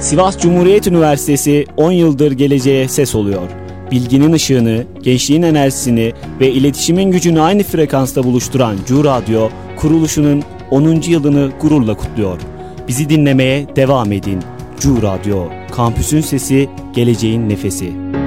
Sivas Cumhuriyet Üniversitesi 10 yıldır geleceğe ses oluyor. Bilginin ışığını, gençliğin enerjisini ve iletişimin gücünü aynı frekansta buluşturan Cu Radyo, kuruluşunun 10. yılını gururla kutluyor. Bizi dinlemeye devam edin. Cu Radyo, kampüsün sesi, geleceğin nefesi.